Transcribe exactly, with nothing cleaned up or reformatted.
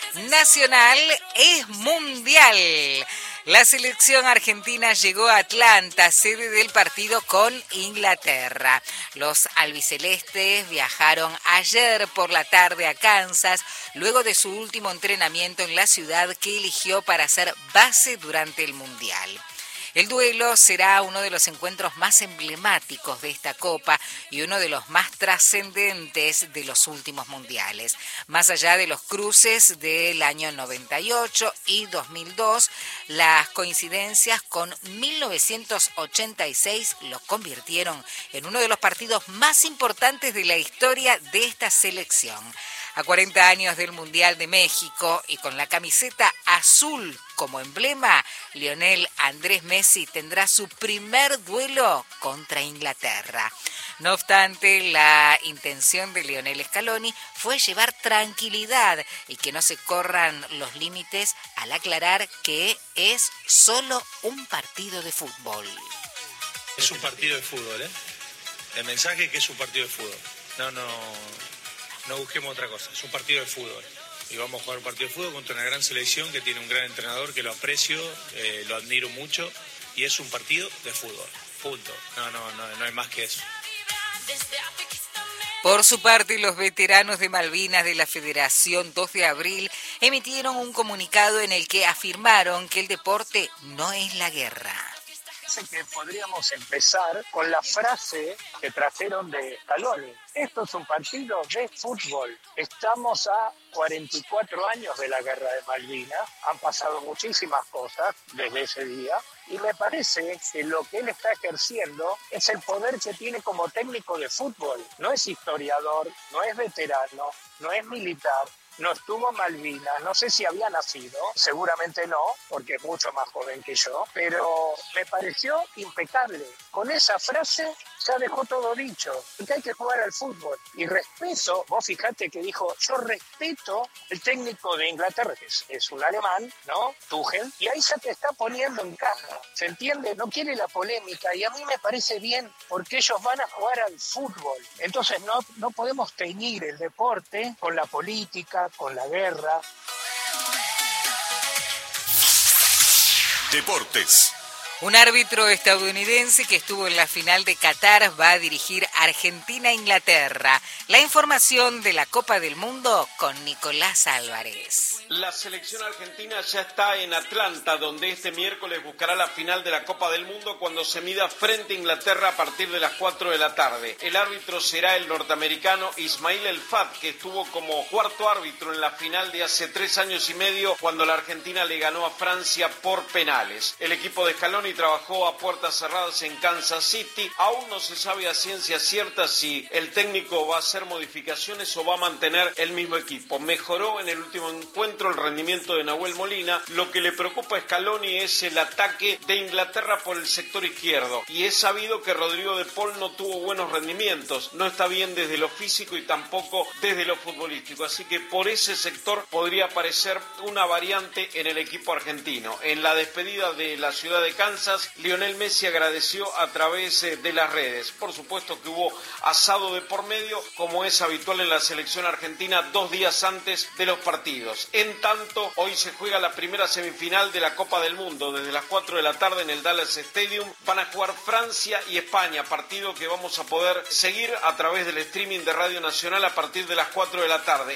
nacional es mundial. La selección argentina llegó a Atlanta, sede del partido con Inglaterra. Los albicelestes viajaron ayer por la tarde a Kansas, luego de su último entrenamiento en la ciudad que eligió para ser base durante el mundial. El duelo será uno de los encuentros más emblemáticos de esta Copa y uno de los más trascendentes de los últimos mundiales. Más allá de los cruces del año noventa y ocho y dos mil dos, las coincidencias con mil novecientos ochenta y seis lo convirtieron en uno de los partidos más importantes de la historia de esta selección. A cuarenta años del Mundial de México y con la camiseta azul como emblema, Lionel Andrés Messi tendrá su primer duelo contra Inglaterra. No obstante, la intención de Lionel Scaloni fue llevar tranquilidad y que no se corran los límites al aclarar que es solo un partido de fútbol. Es un partido de fútbol, ¿eh? El mensaje es que es un partido de fútbol. No, no... No busquemos otra cosa, es un partido de fútbol. Y vamos a jugar un partido de fútbol contra una gran selección que tiene un gran entrenador que lo aprecio, eh, lo admiro mucho. Y es un partido de fútbol, punto. No, no, no, no hay más que eso. Por su parte, los veteranos de Malvinas de la Federación dos de abril emitieron un comunicado en el que afirmaron que el deporte no es la guerra. Que podríamos empezar con la frase que trajeron de Scaloni. Esto es un partido de fútbol. Estamos a cuarenta y cuatro años de la guerra de Malvinas. Han pasado muchísimas cosas desde ese día. Y me parece que lo que él está ejerciendo es el poder que tiene como técnico de fútbol. No es historiador, no es veterano, no es militar. No estuvo en Malvinas, no sé si había nacido, seguramente no, porque es mucho más joven que yo, pero me pareció impecable. Con esa frase ya dejó todo dicho, que hay que jugar al fútbol. Y respeto, vos fijate que dijo, yo respeto el técnico de Inglaterra, que es, es un alemán, ¿no? Tuchel, y ahí ya te está poniendo en caja, ¿se entiende? No quiere la polémica, y a mí me parece bien, porque ellos van a jugar al fútbol. Entonces no, no podemos teñir el deporte con la política, con la guerra. Deportes. Un árbitro estadounidense que estuvo en la final de Qatar va a dirigir Argentina-Inglaterra. La información de la Copa del Mundo con Nicolás Álvarez. La selección argentina ya está en Atlanta, donde este miércoles buscará la final de la Copa del Mundo cuando se mida frente a Inglaterra a partir de las cuatro de la tarde. El árbitro será el norteamericano Ismail El Fat, que estuvo como cuarto árbitro en la final de hace tres años y medio cuando la Argentina le ganó a Francia por penales. El equipo de Scaloni trabajó a puertas cerradas en Kansas City. Aún no se sabe a ciencia cierta si el técnico va a hacer modificaciones o va a mantener el mismo equipo. Mejoró en el último encuentro el rendimiento de Nahuel Molina. Lo que le preocupa a Scaloni es el ataque de Inglaterra por el sector izquierdo. Y es sabido que Rodrigo de Paul no tuvo buenos rendimientos. No está bien desde lo físico y tampoco desde lo futbolístico. Así que por ese sector podría aparecer una variante en el equipo argentino. En la despedida de la ciudad de Kansas, Lionel Messi agradeció a través de las redes. Por supuesto que hubo asado de por medio, como es habitual en la selección argentina, dos días antes de los partidos. En tanto, hoy se juega la primera semifinal de la Copa del Mundo. Desde las cuatro de la tarde en el Dallas Stadium van a jugar Francia y España, partido que vamos a poder seguir a través del streaming de Radio Nacional a partir de las cuatro de la tarde.